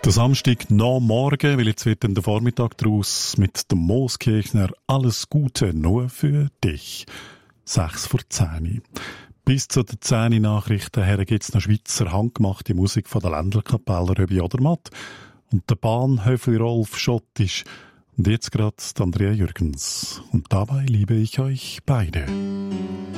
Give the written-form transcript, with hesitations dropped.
Der Samstag nach morgen, weil jetzt wird dann der Vormittag daraus mit dem Mooskirchner «Alles Gute nur für dich». 6:10. Bis zu den 10 Nachrichten her gibt es noch Schweizer handgemachte Musik von der Ländlerkapelle Röbi Odermatt und der Bahnhöfli Rolf Schottisch. Und jetzt gerade Andrea Jürgens. Und dabei liebe ich euch beide.